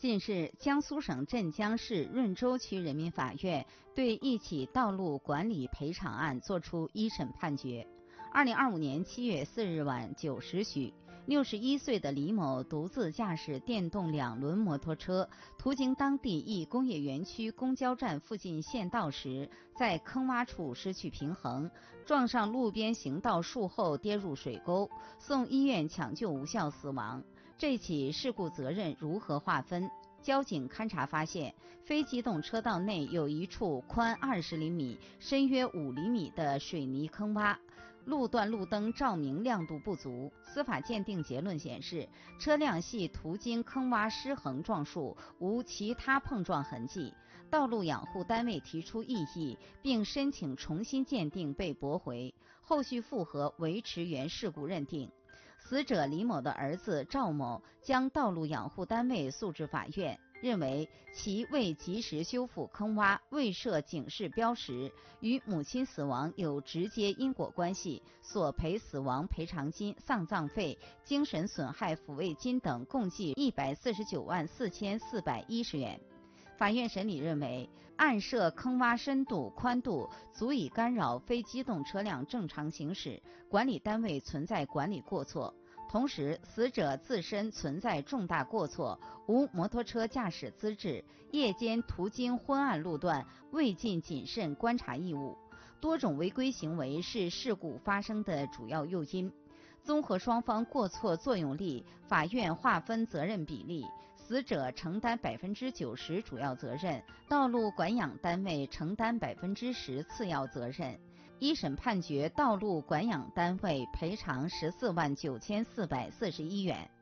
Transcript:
近日，江苏省镇江市润州区人民法院对一起道路管理赔偿案作出一审判决。2025年7月4日晚9时许，61岁的李某独自驾驶电动2轮摩托车，途经当地一工业园区公交站附近县道时，在坑洼处失去平衡，撞上路边行道树后跌入水沟，送医院抢救无效死亡。这起事故责任如何划分？交警勘查发现，非机动车道内有一处宽20厘米、深约5厘米的水泥坑洼，路段路灯照明亮度不足。司法鉴定结论显示，车辆系途经坑洼失衡撞树，无其他碰撞痕迹。道路养护单位提出异议，并申请重新鉴定被驳回，后续复核维持原事故认定。死者李某的儿子赵某将道路养护单位诉至法院，认为其未及时修复坑洼，未设警示标识，与母亲死亡有直接因果关系，索赔死亡赔偿金、丧葬费、精神损害抚慰金等共计149万4410元。法院审理认为，案涉坑洼深度、宽度足以干扰非机动车辆正常行驶，管理单位存在管理过错。同时，死者自身存在重大过错，无摩托车驾驶资质，夜间途经昏暗路段，未尽谨慎观察义务。多种违规行为是事故发生的主要诱因。综合双方过错作用力，法院划分责任比例，死者承担90%主要责任，道路管养单位承担10%次要责任。一审判决道路管养单位赔偿14万9441元。